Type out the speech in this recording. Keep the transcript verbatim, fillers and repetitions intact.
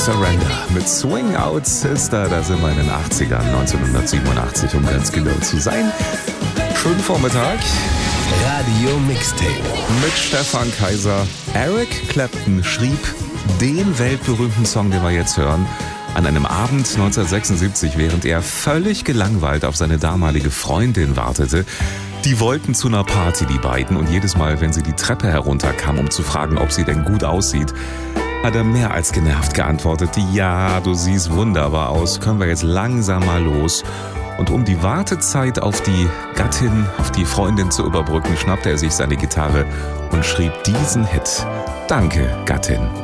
Surrender mit Swing Out Sister. Da sind wir in den achtzigern, neunzehnhundertsiebenundachtzig, um ganz genau zu sein. Schönen Vormittag. Radio Mixtape Mit Stefan Kaiser. Eric Clapton schrieb den weltberühmten Song, den wir jetzt hören, an einem Abend neunzehnhundertsechsundsiebzig, während er völlig gelangweilt auf seine damalige Freundin wartete. Die wollten zu einer Party, die beiden, und jedes Mal, wenn sie die Treppe herunterkam, um zu fragen, ob sie denn gut aussieht, hat er mehr als genervt geantwortet: Ja, du siehst wunderbar aus, können wir jetzt langsam mal los. Und um die Wartezeit auf die Gattin, auf die Freundin zu überbrücken, schnappte er sich seine Gitarre und schrieb diesen Hit. Danke, Gattin.